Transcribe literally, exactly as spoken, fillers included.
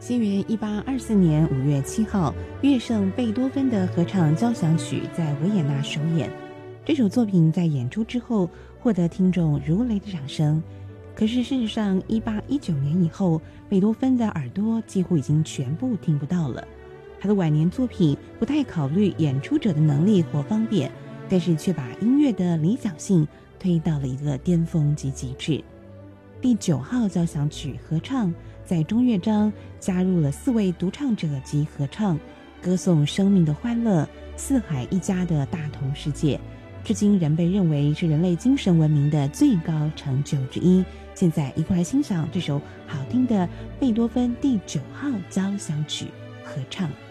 西元一八二四年五月七号，乐圣贝多芬的合唱交响曲在维也纳首演。这首作品在演出之后获得听众如雷的掌声。可是事实上，一八一九年以后，贝多芬的耳朵几乎已经全部听不到了。他的晚年作品不太考虑演出者的能力或方便，但是却把音乐的理想性推到了一个巅峰及极致。第九号交响曲合唱在中乐章加入了四位独唱者及合唱，歌颂生命的欢乐、四海一家的大同世界，至今仍被认为是人类精神文明的最高成就之一。现在一块来欣赏这首好听的贝多芬第九号交响曲合唱。